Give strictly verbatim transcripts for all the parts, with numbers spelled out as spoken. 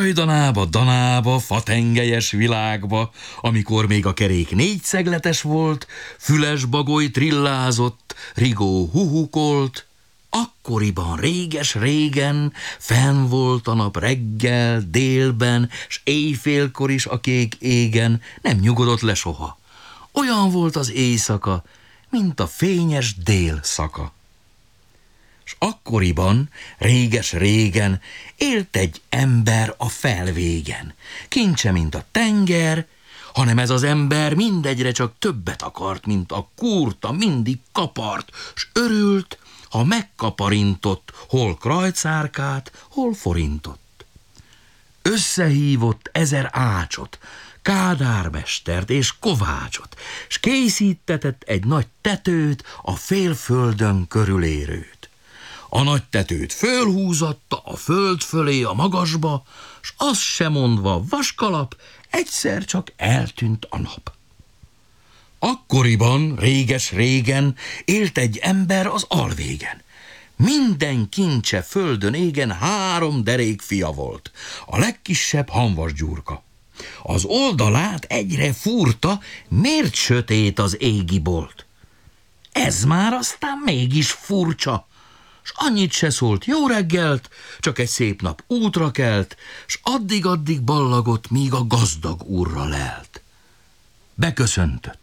hajdanába, danába, fatengelyes világba, amikor még a kerék négyszegletes volt, füles bagoly trillázott, rigó huhukolt, akkoriban réges-régen fenn volt a nap reggel, délben, s éjfélkor is a kék égen, nem nyugodott le soha. Olyan volt az éjszaka, mint a fényes dél szaka. S akkoriban, réges-régen élt egy ember a felvégen. Kincse, mint a tenger, hanem ez az ember mindegyre csak többet akart, mint a kurta, mindig kapart, s örült, ha megkaparintott hol krajcárkát, hol forintot. Összehívott ezer ácsot, kádármestert és kovácsot, s készítetett egy nagy tetőt, a félföldön körülérőt. A nagy tetőt fölhúzatta a föld fölé a magasba, s azt se mondva vaskalap, egyszer csak eltűnt a nap. Akkoriban, réges-régen élt egy ember az alvégen. Minden kincse földön égen három derék fia volt. A legkisebb Hamvas Gyurka. Az oldalát egyre fúrta, miért sötét az égi bolt. Ez már aztán mégis furcsa, s annyit se szólt jó reggelt, csak egy szép nap útra kelt, s addig-addig ballagott, míg a gazdag úrra lelt. Beköszöntött.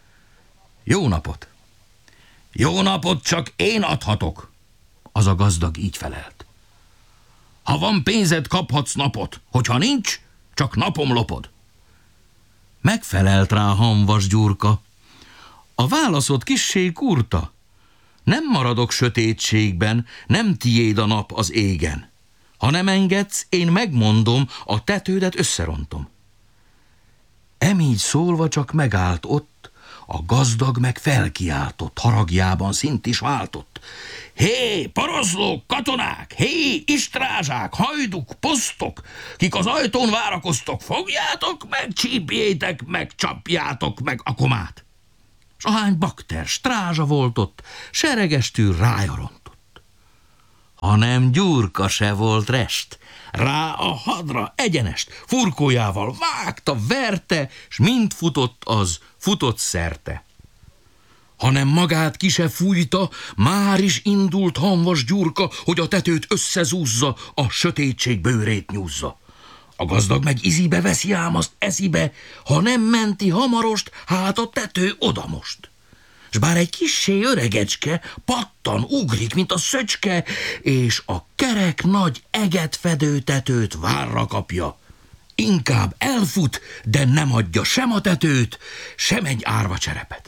Jó napot! Jó napot csak én adhatok! Az a gazdag így felelt. Ha van pénzed, kaphatsz napot, hogyha nincs, csak napom lopod. Megfelelt rá Hamvas Gyurka. A válaszod kissé kurta. Nem maradok sötétségben, nem tiéd a nap az égen. Ha nem engedsz, én megmondom, a tetődet összerontom. Emígy szólva csak megállt ott, a gazdag meg felkiáltott, haragjában szint is váltott. Hé, paraszlók, katonák, hé, istrázsák, hajduk, posztok, kik az ajtón várakoztok, fogjátok meg, csípjétek meg, csapjátok meg a komát. S ahány bakter, strázsa volt ott, seregestül rájarontott. Hanem Gyurka se volt rest, rá a hadra egyenest, furkójával vágta, verte, s mind futott az, futott szerte. Hanem magát ki se fújta, már is indult Hamvas Gyurka, hogy a tetőt összezúzza, a sötétség bőrét nyúzza. A gazdag meg izibe veszi ám azt eszibe, ha nem menti hamarost, hát a tető oda most. S bár egy kissé öregecske, pattan, ugrik, mint a szöcske, és a kerek nagy eget fedő tetőt várra kapja. Inkább elfut, de nem adja sem a tetőt, sem egy árva cserepet.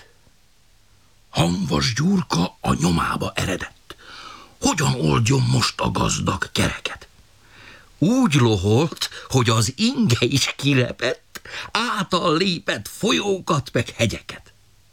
Hamvas Gyurka a nyomába eredett. Hogyan oldjon most a gazdag kereket? Úgy loholt, hogy az inge is kirepett, által lépett folyókat meg hegyeket.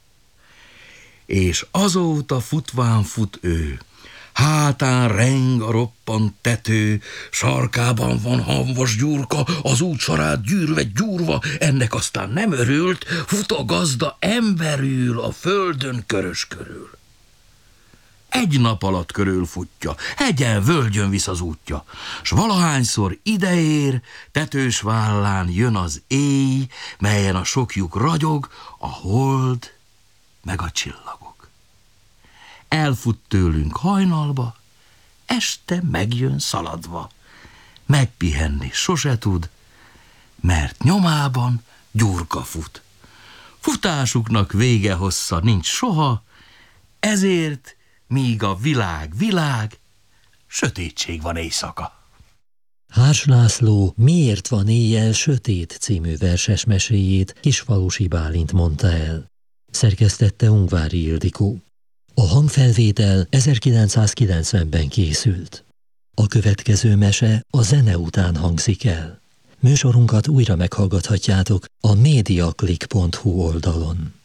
És azóta futván fut ő, hátán reng a roppant tető, sarkában van Hamvas Gyurka, az út sorát gyűrve gyúrva, ennek aztán nem örült, fut a gazda emberül a földön körös körül. Egy nap alatt körülfutja, hegyen, völgyön visz az útja, s valahányszor ideér, tetős vállán jön az éj, melyen a sok lyuk ragyog, a hold meg a csillagok. Elfut tőlünk hajnalba, este megjön szaladva, megpihenni sose tud, mert nyomában Gyurka fut. Futásuknak vége hossza nincs soha, ezért míg a világ világ, sötétség van éjszaka. Hárs László Miért van éjjel sötét című verses meséjét Kisfalusi Bálint mondta el. Szerkesztette Ungvári Ildikó. A hangfelvétel ezerkilencszázkilencvenben készült. A következő mese a zene után hangzik el. Műsorunkat újra meghallgathatjátok a mediaclick pont hu oldalon.